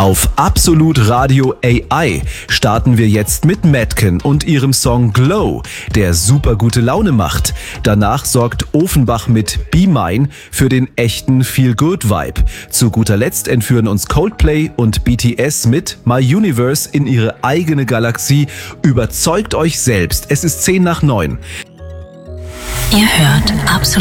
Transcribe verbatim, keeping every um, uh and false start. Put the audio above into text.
Auf Absolut Radio A I starten wir jetzt mit Madken und ihrem Song Glow, der super gute Laune macht. Danach sorgt Ofenbach mit Be Mine für den echten Feel-Good-Vibe. Zu guter Letzt entführen uns Coldplay und B T S mit My Universe in ihre eigene Galaxie. Überzeugt euch selbst, es ist zehn nach neun. Ihr hört Absolut